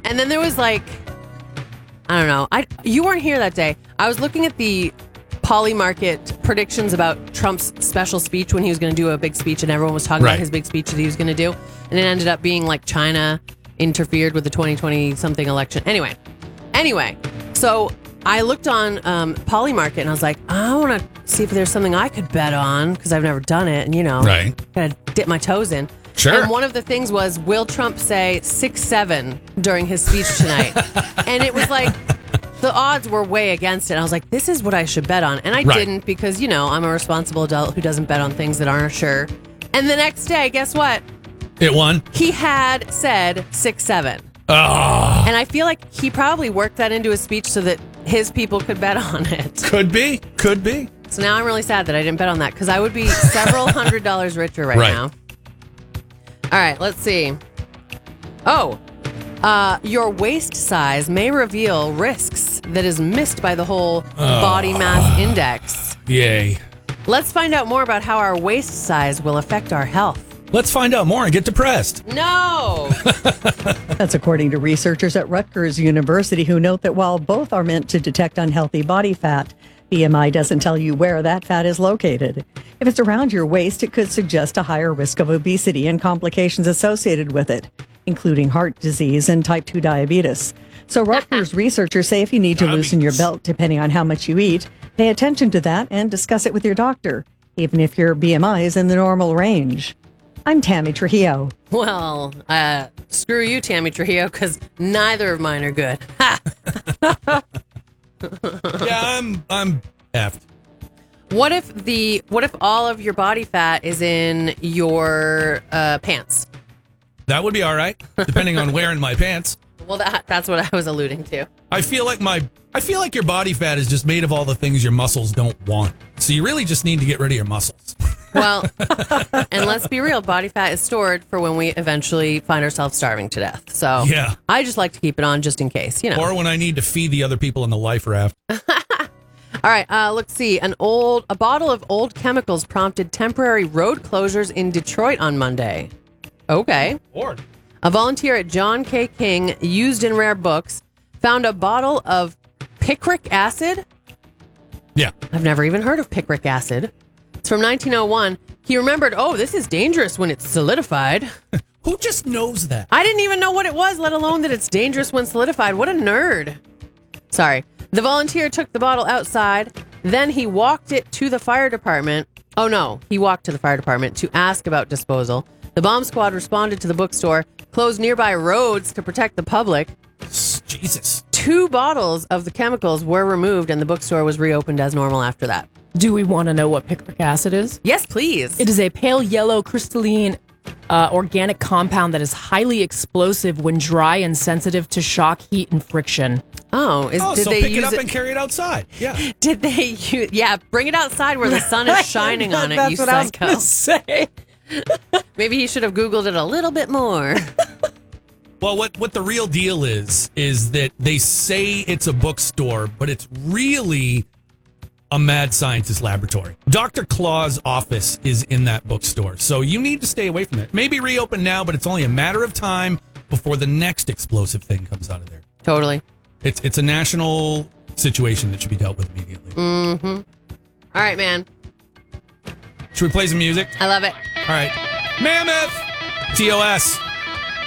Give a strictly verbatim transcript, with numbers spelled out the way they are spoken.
And then there was like, I don't know. I you weren't here that day. I was looking at the Polymarket predictions about Trump's special speech when he was going to do a big speech, and everyone was talking Right. about his big speech that he was going to do, and it ended up being like China interfered with the twenty twenty something election. Anyway, anyway, so I looked on um, Polymarket and I was like, I want to see if there's something I could bet on because I've never done it, and you know, Right. gotta dip my toes in. Sure. And one of the things was, will Trump say six seven during his speech tonight? And it was like, the odds were way against it. I was like, this is what I should bet on. And I Right. didn't because, you know, I'm a responsible adult who doesn't bet on things that aren't sure. And the next day, guess what? It won. He had said six seven. Oh, And I feel like he probably worked that into his speech so that his people could bet on it. could be. Could be. So now I'm really sad that I didn't bet on that because I would be several hundred dollars richer right, Right. now. All right, let's see. Oh, uh, your waist size may reveal risks that is missed by the whole body mass index. Yay. Let's find out more about how our waist size will affect our health. Let's find out more and get depressed. No! That's according to researchers at Rutgers University who note that while both are meant to detect unhealthy body fat, B M I doesn't tell you where that fat is located. If it's around your waist, it could suggest a higher risk of obesity and complications associated with it, including heart disease and type two diabetes. So Rutgers researchers say if you need to loosen your belt depending on how much you eat, pay attention to that and discuss it with your doctor, even if your B M I is in the normal range. I'm Tammy Trujillo. Well, uh, screw you, Tammy Trujillo, because neither of mine are good. Ha! Yeah, I'm I'm effed. What if the what if all of your body fat is in your uh, pants? That would be all right, depending on where in my pants. Well, that that's what I was alluding to. I feel like my I feel like your body fat is just made of all the things your muscles don't want. So you really just need to get rid of your muscles. Well, and let's be real, body fat is stored for when we eventually find ourselves starving to death. So Yeah. I just like to keep it on just in case, you know. Or when I need to feed the other people in the life raft. All right, uh, let's see. An old a bottle of old chemicals prompted temporary road closures in Detroit on Monday. Okay. Lord. A volunteer at John K. King Used in Rare Books found a bottle of picric acid. Yeah. I've never even heard of picric acid. It's from nineteen oh one. He remembered, oh, this is dangerous when it's solidified. Who just knows that? I didn't even know what it was, let alone that it's dangerous when solidified. What a nerd. Sorry. The volunteer took the bottle outside. Then he walked it to the fire department. Oh, no. He walked to the fire department to ask about disposal. The bomb squad responded to the bookstore, closed nearby roads to protect the public. Jesus. Two bottles of the chemicals were removed, and the bookstore was reopened as normal after that. Do we want to know what picric acid is? Yes, please. It is a pale yellow crystalline uh, organic compound that is highly explosive when dry and sensitive to shock, heat, and friction. Oh, is, Oh, did so they pick use it up it? and carry it outside. Yeah. Did they use? Yeah, bring it outside where the sun is shining on it. That's you what I was psycho. going to say. Maybe he should have Googled it a little bit more. Well, what, what the real deal is, is that they say it's a bookstore, but it's really a mad scientist laboratory. Doctor Claw's office is in that bookstore, so you need to stay away from it. Maybe reopen now, but it's only a matter of time before the next explosive thing comes out of there. Totally. It's it's a national situation that should be dealt with immediately. Mm-hmm. All right, man. Should we play some music? I love it. All right. Mammoth! T O S.